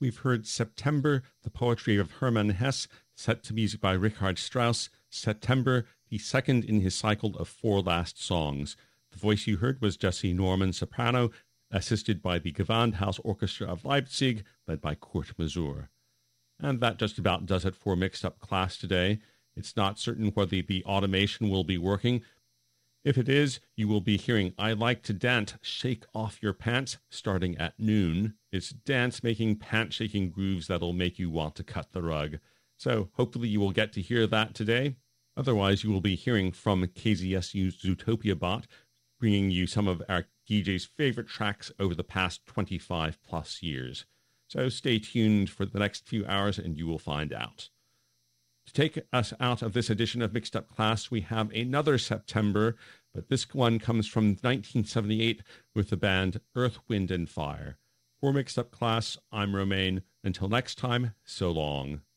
we've heard September, the poetry of Hermann Hesse, set to music by Richard Strauss. September, the second in his cycle of 4 last songs. The voice you heard was Jesse Norman, soprano, assisted by the Gewandhaus Orchestra of Leipzig, led by Kurt Masur. And that just about does it for Mixed Up Class today. It's not certain whether the automation will be working. If it is, you will be hearing I Like to Dance, Shake Off Your Pants, starting at noon. It's dance-making, pant-shaking grooves that'll make you want to cut the rug. So hopefully you will get to hear that today. Otherwise, you will be hearing from KZSU's Zootopia Bot, bringing you some of our DJ's favorite tracks over the past 25 plus years. So stay tuned for the next few hours and you will find out. To take us out of this edition of Mixed Up Class, we have another September, but this one comes from 1978 with the band Earth, Wind and Fire. For Mixed Up Class, I'm Romaine. Until next time, so long.